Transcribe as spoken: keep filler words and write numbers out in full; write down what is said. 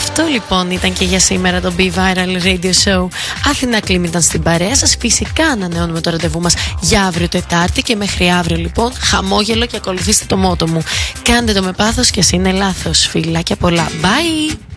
Αυτό λοιπόν ήταν και για σήμερα το Be Viral Radio Show. Αθηνά Κλίμ ήταν στην παρέα σας. Φυσικά ανανεώνουμε το ραντεβού μας για αύριο Τετάρτη. Και μέχρι αύριο λοιπόν χαμόγελο και ακολουθήστε το μότο μου. Κάντε το με πάθος και ας είναι λάθος. Φιλάκια πολλά. Bye!